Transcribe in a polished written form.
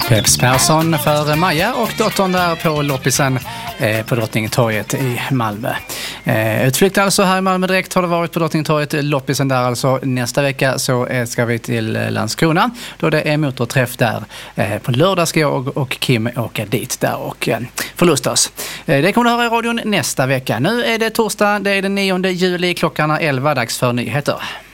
Peps Persson för Maja och dottern där på loppisen på Drottningtorget i Malmö. Utflykt alltså här i Malmö direkt har det varit på Drottningtorget, loppisen där alltså. Nästa vecka så ska vi till Landskrona då det är motorträff där. På lördag ska jag och Kim åka dit där och förlusta oss. Det kommer du höra i radion nästa vecka. Nu är det torsdag, det är den 9 juli, klockan är 11, dags för nyheter.